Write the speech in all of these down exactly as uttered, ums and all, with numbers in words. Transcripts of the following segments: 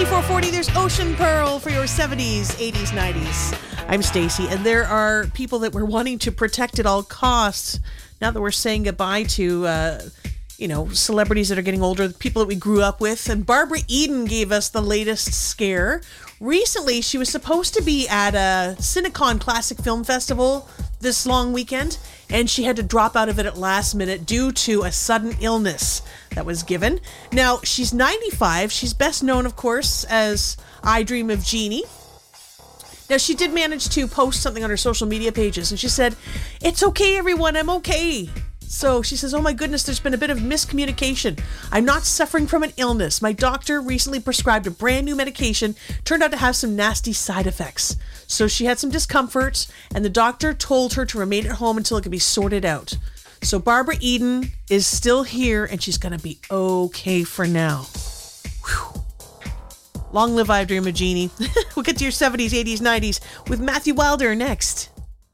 twenty-four forty, there's Ocean Pearl for your seventies, eighties, nineties. I'm Stacey, and there are people that we're wanting to protect at all costs now that we're saying goodbye to, uh, you know, celebrities that are getting older, the people that we grew up with. And Barbara Eden gave us the latest scare. Recently, she was supposed to be at a Cinecon Classic Film Festival this long weekend, and she had to drop out of it at last minute due to a sudden illness that was given. Now, she's ninety-five. She's best known, of course, as I Dream of Jeannie. Now, she did manage to post something on her social media pages, and she said, "It's okay, everyone, I'm okay." So she says, "Oh my goodness, there's been a bit of miscommunication. I'm not suffering from an illness. My doctor recently prescribed a brand new medication, turned out to have some nasty side effects. So she had some discomfort, and the doctor told her to remain at home until it could be sorted out." So Barbara Eden is still here, and she's going to be okay for now. Whew. Long live I Dream of Jeannie. We'll get to your seventies, eighties, nineties with Matthew Wilder next.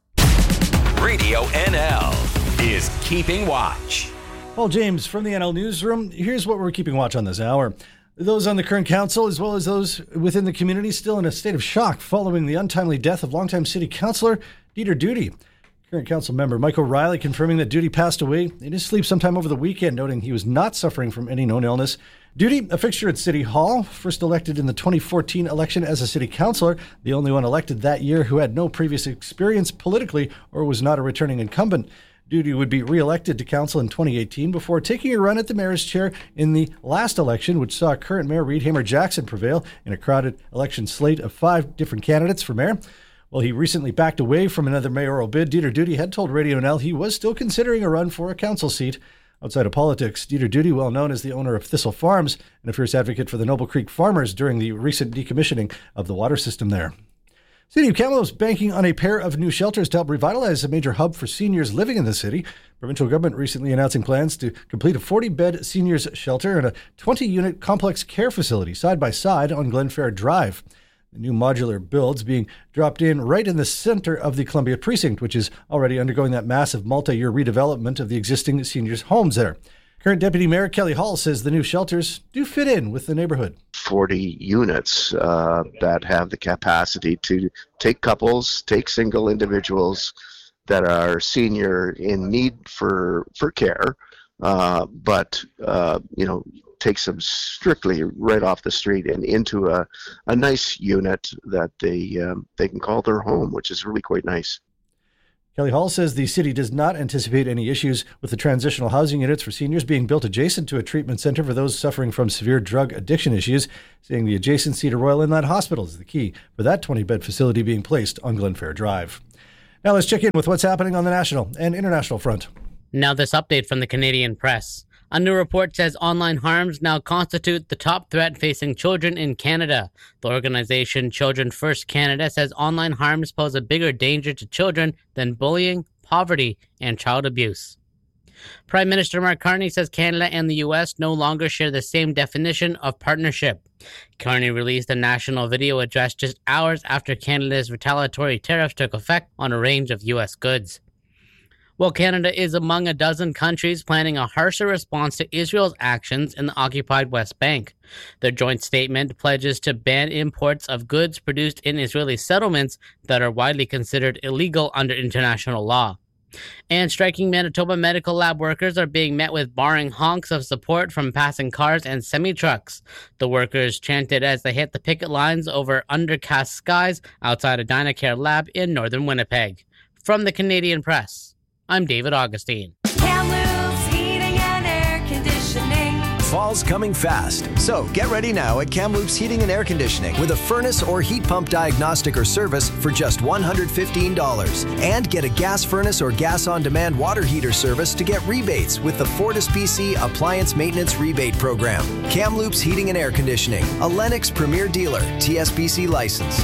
Radio N L is Keeping Watch. Paul James from the N L Newsroom. Here's what we're keeping watch on this hour. Those on the current council, as well as those within the community, still in a state of shock following the untimely death of longtime city councillor Dieter Duty. Current council member Mike O'Reilly confirming that Duty passed away in his sleep sometime over the weekend, noting he was not suffering from any known illness. Duty, a fixture at City Hall, first elected in the twenty fourteen election as a city councillor, the only one elected that year who had no previous experience politically or was not a returning incumbent. Duty would be re-elected to council in twenty eighteen before taking a run at the mayor's chair in the last election, which saw current mayor Reed Hamer-Jackson prevail in a crowded election slate of five different candidates for mayor. Well, he recently backed away from another mayoral bid. Dieter Duty had told Radio N L he was still considering a run for a council seat. Outside of politics, Dieter Duty, well known as the owner of Thistle Farms and a fierce advocate for the Noble Creek farmers during the recent decommissioning of the water system there. City of Kamloops banking on a pair of new shelters to help revitalize a major hub for seniors living in the city. Provincial government recently announcing plans to complete a forty-bed seniors shelter and a twenty-unit complex care facility side by side on Glenfair Drive. The new modular builds being dropped in right in the center of the Columbia Precinct, which is already undergoing that massive multi-year redevelopment of the existing seniors' homes there. Current Deputy Mayor Kelly Hall says the new shelters do fit in with the neighborhood. forty units uh, that have the capacity to take couples, take single individuals that are senior in need for for care, uh, but uh, you know, takes them strictly right off the street and into a, a nice unit that they um, they can call their home, which is really quite nice. Kelly Hall says the city does not anticipate any issues with the transitional housing units for seniors being built adjacent to a treatment center for those suffering from severe drug addiction issues, saying the adjacency to Royal Inland Hospital is the key for that twenty-bed facility being placed on Glenfair Drive. Now let's check in with what's happening on the national and international front. Now this update from the Canadian Press. A new report says online harms now constitute the top threat facing children in Canada. The organization Children First Canada says online harms pose a bigger danger to children than bullying, poverty, and child abuse. Prime Minister Mark Carney says Canada and the U S no longer share the same definition of partnership. Carney released a national video address just hours after Canada's retaliatory tariffs took effect on a range of U S goods. Well, Canada is among a dozen countries planning a harsher response to Israel's actions in the occupied West Bank. Their joint statement pledges to ban imports of goods produced in Israeli settlements that are widely considered illegal under international law. And striking Manitoba medical lab workers are being met with barring honks of support from passing cars and semi-trucks. The workers chanted as they hit the picket lines over undercast skies outside a Dynacare lab in northern Winnipeg. From the Canadian Press, I'm David Augustine. Kamloops Heating and Air Conditioning. Fall's coming fast, so get ready now at Kamloops Heating and Air Conditioning with a furnace or heat pump diagnostic or service for just one hundred fifteen dollars. And get a gas furnace or gas on-demand water heater service to get rebates with the Fortis B C Appliance Maintenance Rebate Program. Kamloops Heating and Air Conditioning, a Lennox Premier Dealer, T S B C licensed.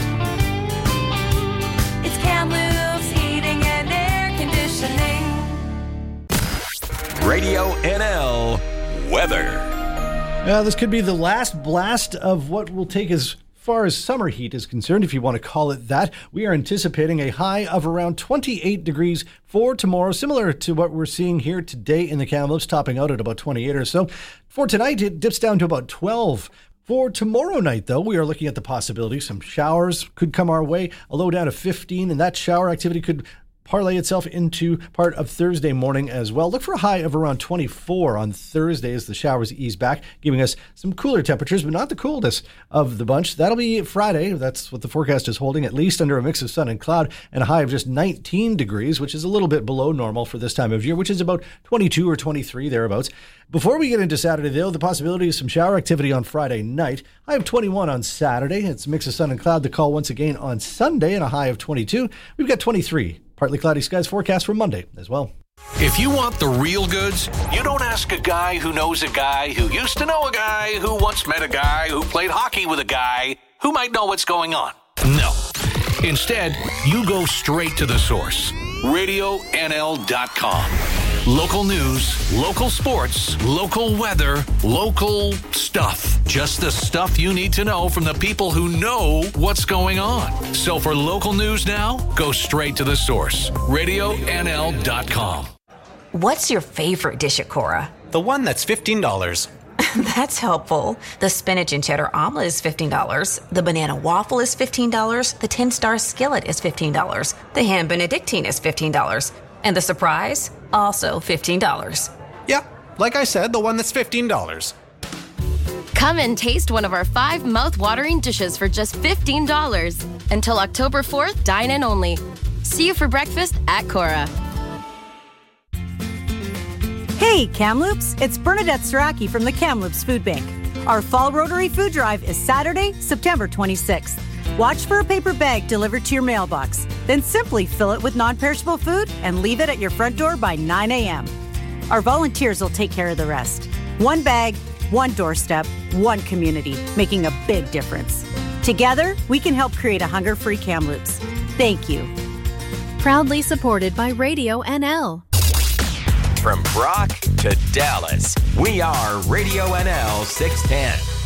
It's Kamloops Heating and Air Conditioning. Radio N L weather. Uh, this could be the last blast of what will take as far as summer heat is concerned, if you want to call it that. We are anticipating a high of around twenty-eight degrees for tomorrow, similar to what we're seeing here today in the Kamloops, topping out at about twenty-eight or so. For tonight, it dips down to about twelve. For tomorrow night, though, we are looking at the possibility some showers could come our way, a low down to fifteen, and that shower activity could parlay itself into part of Thursday morning as well. Look for a high of around twenty-four on Thursday as the showers ease back, giving us some cooler temperatures, but not the coldest of the bunch. That'll be Friday. That's what the forecast is holding, at least under a mix of sun and cloud, and a high of just nineteen degrees, which is a little bit below normal for this time of year, which is about twenty-two or twenty-three thereabouts. Before we get into Saturday, though, the possibility of some shower activity on Friday night. High of twenty-one on Saturday. It's a mix of sun and cloud. The call once again on Sunday and a high of twenty-two. We've got twenty-three. Partly cloudy skies forecast for Monday as well. If you want the real goods, you don't ask a guy who knows a guy who used to know a guy who once met a guy who played hockey with a guy who might know what's going on. No. Instead, you go straight to the source. radio N L dot com. Local news, local sports, local weather, local stuff. Just the stuff you need to know from the people who know what's going on. So for local news now, go straight to the source. radio N L dot com. What's your favorite dish at Cora? The one that's fifteen dollars. That's helpful. The spinach and cheddar omelet is fifteen dollars. The banana waffle is fifteen dollars. The ten-star skillet is fifteen dollars. The ham benedictine is fifteen dollars. And the surprise? Also fifteen dollars. Yeah, like I said, the one that's fifteen dollars. Come and taste one of our five mouth-watering dishes for just fifteen dollars. Until October fourth, dine in only. See you for breakfast at Cora. Hey, Kamloops! It's Bernadette Strachey from the Kamloops Food Bank. Our Fall Rotary Food Drive is Saturday, September twenty-sixth. Watch for a paper bag delivered to your mailbox. Then simply fill it with non-perishable food and leave it at your front door by nine a.m. Our volunteers will take care of the rest. One bag, one doorstep, one community, making a big difference. Together, we can help create a hunger-free Kamloops. Thank you. Proudly supported by Radio N L. From Brock to Dallas, we are Radio N L six ten.